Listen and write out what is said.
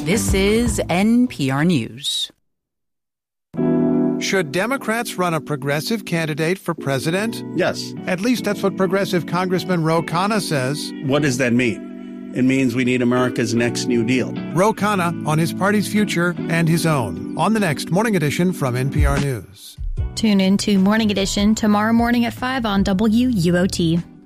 This is NPR News. Should Democrats run a progressive candidate for president? Yes. At least that's what progressive Congressman Ro Khanna says. What does that mean? It means we need America's next New Deal. Ro Khanna on his party's future and his own on the next Morning Edition from NPR News. Tune in to Morning Edition tomorrow morning at 5 on WUOT.